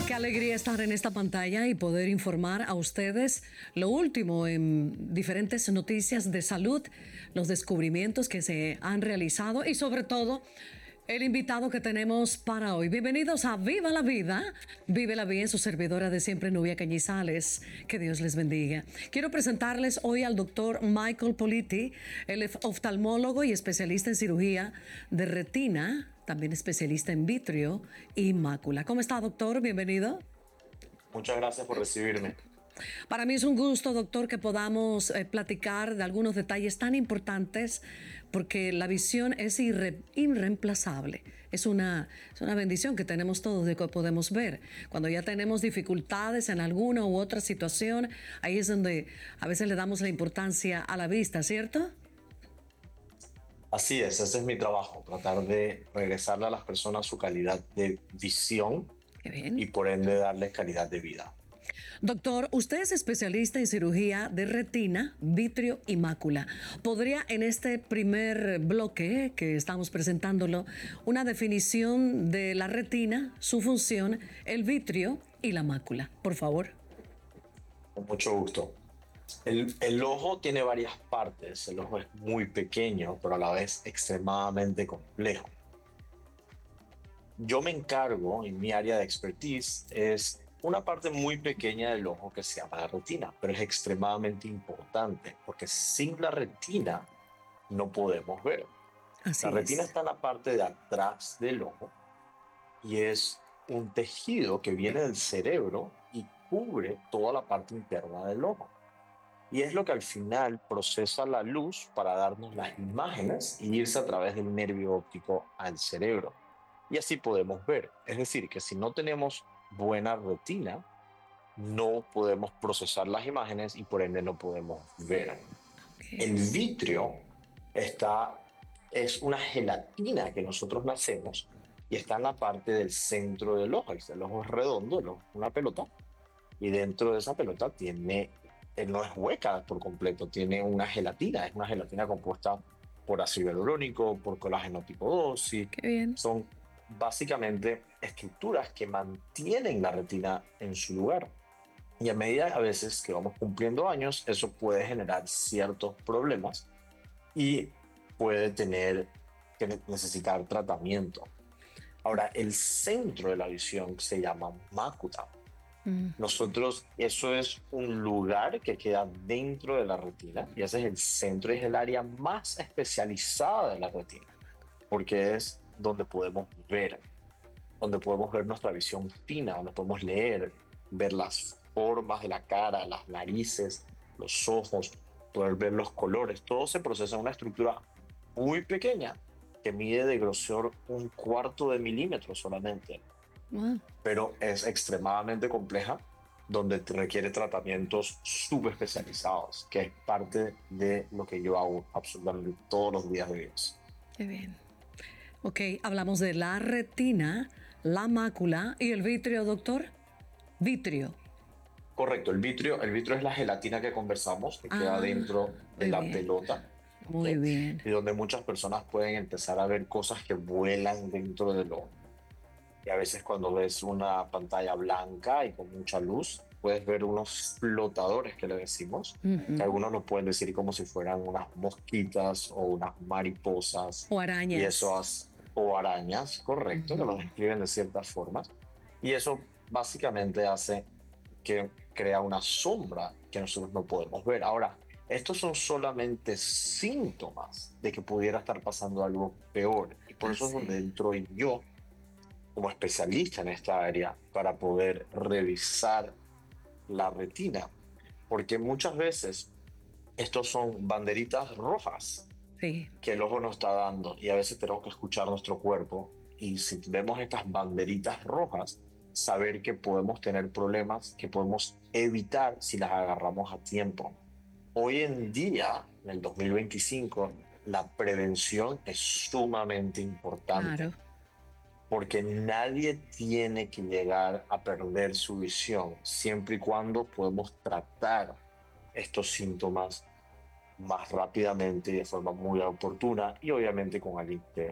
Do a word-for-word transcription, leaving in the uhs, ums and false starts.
Qué alegría estar en esta pantalla y poder informar a ustedes lo último en diferentes noticias de salud, los descubrimientos que se han realizado y sobre todo el invitado que tenemos para hoy. Bienvenidos a Viva la Vida, Vive la Vida, en su servidora de siempre, Nubia Cañizales. Que Dios les bendiga. Quiero presentarles hoy al doctor Michael Politi, el oftalmólogo y especialista en cirugía de retina, también especialista en vitrio y mácula. ¿Cómo está, doctor? Bienvenido. Muchas gracias por recibirme. Para mí es un gusto, doctor, que podamos eh, platicar de algunos detalles tan importantes, porque la visión es irre, irreemplazable. Es una, es una bendición que tenemos todos de que podemos ver. Cuando ya tenemos dificultades en alguna u otra situación, ahí es donde a veces le damos la importancia a la vista, ¿cierto? Así es, ese es mi trabajo, tratar de regresarle a las personas su calidad de visión Qué y bien. por ende darles calidad de vida. Doctor, usted es especialista en cirugía de retina, vitrio y mácula. ¿Podría en este primer bloque que estamos presentándolo una definición de la retina, su función, el vitrio y la mácula, por favor? Con mucho gusto. El, el ojo tiene varias partes, el ojo es muy pequeño, pero a la vez extremadamente complejo. Yo me encargo, en mi área de expertise, es una parte muy pequeña del ojo que se llama la retina, pero es extremadamente importante porque sin la retina no podemos ver. La Así retina es. está en la parte de atrás del ojo y es un tejido que viene del cerebro y cubre toda la parte interna del ojo. Y es lo que al final procesa la luz para darnos las imágenes y irse a través del nervio óptico al cerebro. Y así podemos ver. Es decir, que si no tenemos buena retina, no podemos procesar las imágenes y por ende no podemos ver. El Okay. vitrio está, es una gelatina que nosotros nacemos y está en la parte del centro del ojo. El ojo es redondo, el ojo es una pelota, y dentro de esa pelota tiene, eh, no es hueca por completo, tiene una gelatina, es una gelatina compuesta por ácido hialurónico, por colágeno tipo dos, y Qué bien. son básicamente estructuras que mantienen la retina en su lugar. Y a medida a veces que vamos cumpliendo años, eso puede generar ciertos problemas y puede tener que necesitar tratamiento. Ahora, el centro de la visión se llama mácula. Mm, Nosotros, eso es un lugar que queda dentro de la retina y ese es el centro, es el área más especializada de la retina, porque es donde podemos ver, donde podemos ver nuestra visión fina, donde podemos leer, ver las formas de la cara, las narices, los ojos, poder ver los colores. Todo se procesa en una estructura muy pequeña que mide de grosor un cuarto de milímetro solamente, wow. pero es extremadamente compleja, donde te requiere tratamientos súper especializados, que es parte de lo que yo hago absolutamente todos los días de Dios. Qué bien. Ok, hablamos de la retina, la mácula y el vitrio, doctor. Vitrio. Correcto, el vitrio, el vitrio es la gelatina que conversamos, que queda Ah, dentro de muy la bien. pelota, ¿ok? Muy bien. Y donde muchas personas pueden empezar a ver cosas que vuelan dentro del ojo. Y a veces cuando ves una pantalla blanca y con mucha luz, puedes ver unos flotadores que le decimos, que Ujú. algunos lo pueden decir como si fueran unas mosquitas o unas mariposas, O y eso arañas. hace, o arañas, correcto, que Ujú. los describen de ciertas formas. Y eso básicamente hace que crea una sombra que nosotros no podemos ver. Ahora, estos son solamente síntomas de que pudiera estar pasando algo peor. Y por eso es donde Así. entro yo como especialista en esta área para poder revisar la retina, porque muchas veces estos son banderitas rojas Sí. que el ojo nos está dando y a veces tenemos que escuchar nuestro cuerpo y si vemos estas banderitas rojas, saber que podemos tener problemas que podemos evitar si las agarramos a tiempo. Hoy en día, en el dos mil veinticinco, la prevención es sumamente importante Claro. porque nadie tiene que llegar a perder su visión siempre y cuando podemos tratar estos síntomas más rápidamente y de forma muy oportuna y obviamente con alguien que